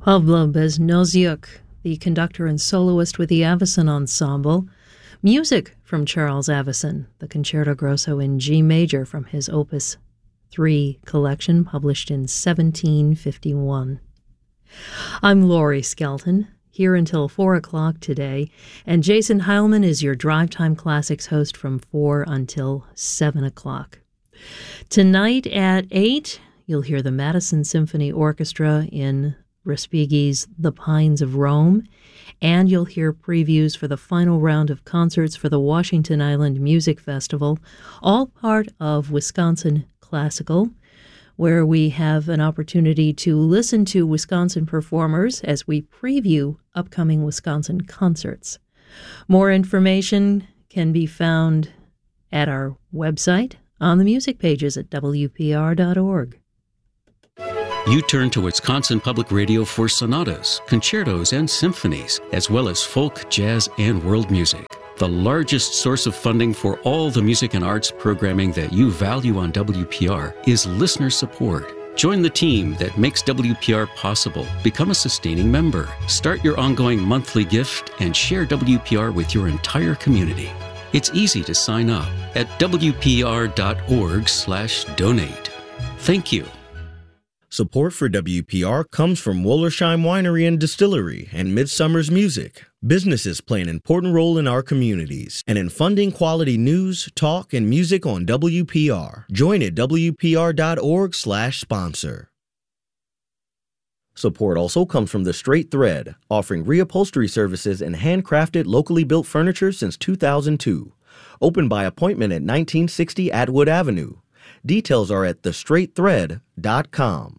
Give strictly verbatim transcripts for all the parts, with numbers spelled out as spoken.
Pavlo Beznoziuk, the conductor and soloist with the Avicen Ensemble. Music from Charles Avicen, the Concerto Grosso in G major from his Opus three collection, published in seventeen fifty-one. I'm Laurie Skelton, here until four o'clock today, and Jason Heilman is your Drive Time Classics host from four until seven o'clock. Tonight at eight, you'll hear the Madison Symphony Orchestra in Respighi's The Pines of Rome, and you'll hear previews for the final round of concerts for the Washington Island Music Festival, all part of Wisconsin Classical, where we have an opportunity to listen to Wisconsin performers as we preview upcoming Wisconsin concerts. More information can be found at our website on the music pages at W P R dot org. You turn to Wisconsin Public Radio for sonatas, concertos, and symphonies, as well as folk, jazz, and world music. The largest source of funding for all the music and arts programming that you value on W P R is listener support. Join the team that makes W P R possible. Become a sustaining member. Start your ongoing monthly gift and share W P R with your entire community. It's easy to sign up at W P R dot org slash donate. Thank you. Support for W P R comes from Wollersheim Winery and Distillery and Midsummer's Music. Businesses play an important role in our communities and in funding quality news, talk, and music on W P R. Join at W P R dot org slash sponsor. Support also comes from The Straight Thread, offering reupholstery services and handcrafted, locally built furniture since two thousand two. Open by appointment at nineteen sixty Atwood Avenue. Details are at the straight thread dot com.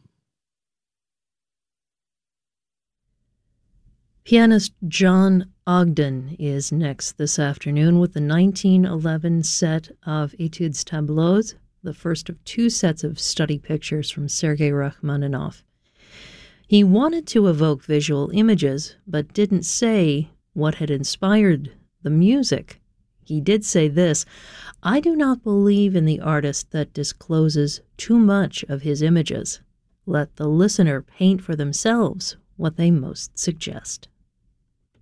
Pianist John Ogden is next this afternoon with the nineteen eleven set of Etudes Tableaux, the first of two sets of study pictures from Sergei Rachmaninoff. He wanted to evoke visual images, but didn't say what had inspired the music. He did say this: "I do not believe in the artist that discloses too much of his images. Let the listener paint for themselves what they most suggest."